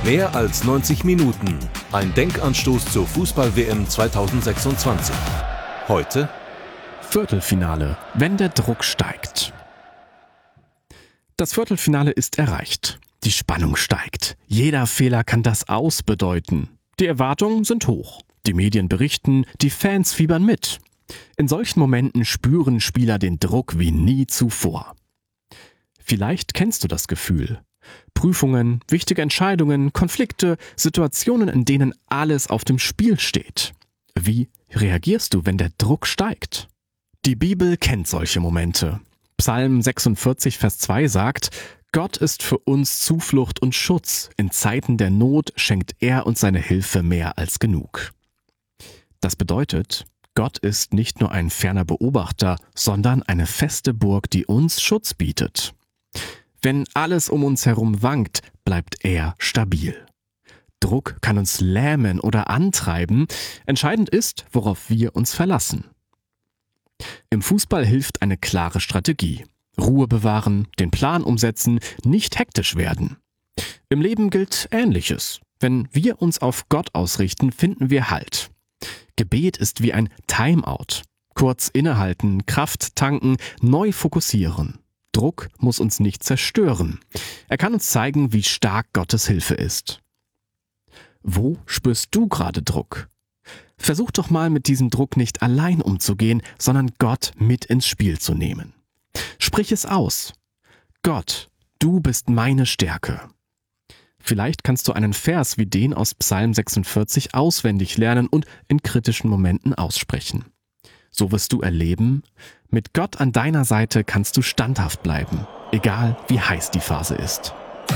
Mehr als 90 Minuten. Ein Denkanstoß zur Fußball-WM 2026. Heute Viertelfinale, wenn der Druck steigt. Das Viertelfinale ist erreicht. Die Spannung steigt. Jeder Fehler kann das Aus bedeuten. Die Erwartungen sind hoch. Die Medien berichten, die Fans fiebern mit. In solchen Momenten spüren Spieler den Druck wie nie zuvor. Vielleicht kennst du das Gefühl. Prüfungen, wichtige Entscheidungen, Konflikte, Situationen, in denen alles auf dem Spiel steht. Wie reagierst du, wenn der Druck steigt? Die Bibel kennt solche Momente. Psalm 46, Vers 2 sagt: Gott ist für uns Zuflucht und Schutz. In Zeiten der Not schenkt er uns seine Hilfe mehr als genug. Das bedeutet, Gott ist nicht nur ein ferner Beobachter, sondern eine feste Burg, die uns Schutz bietet. Wenn alles um uns herum wankt, bleibt er stabil. Druck kann uns lähmen oder antreiben. Entscheidend ist, worauf wir uns verlassen. Im Fußball hilft eine klare Strategie. Ruhe bewahren, den Plan umsetzen, nicht hektisch werden. Im Leben gilt Ähnliches. Wenn wir uns auf Gott ausrichten, finden wir Halt. Gebet ist wie ein Timeout. Kurz innehalten, Kraft tanken, neu fokussieren. Druck muss uns nicht zerstören. Er kann uns zeigen, wie stark Gottes Hilfe ist. Wo spürst du gerade Druck? Versuch doch mal, mit diesem Druck nicht allein umzugehen, sondern Gott mit ins Spiel zu nehmen. Sprich es aus. Gott, du bist meine Stärke. Vielleicht kannst du einen Vers wie den aus Psalm 46 auswendig lernen und in kritischen Momenten aussprechen. So wirst du erleben, mit Gott an deiner Seite kannst du standhaft bleiben, egal wie heiß die Phase ist.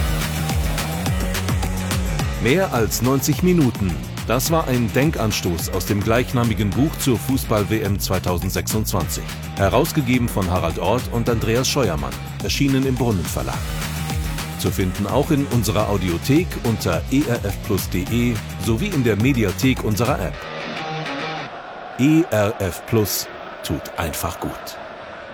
Mehr als 90 Minuten. Das war ein Denkanstoß aus dem gleichnamigen Buch zur Fußball-WM 2026. Herausgegeben von Harald Orth und Andreas Scheuermann. Erschienen im Brunnen-Verlag. Zu finden auch in unserer Audiothek unter erfplus.de sowie in der Mediathek unserer App. ERF Plus tut einfach gut.